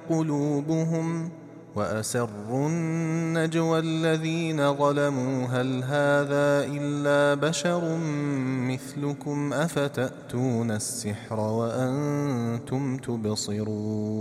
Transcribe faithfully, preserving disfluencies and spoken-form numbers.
قلوبهم وأسروا النجوى الذين ظلموا هل هذا إلا بشر مثلكم أفتأتون السحر وأنتم تبصرون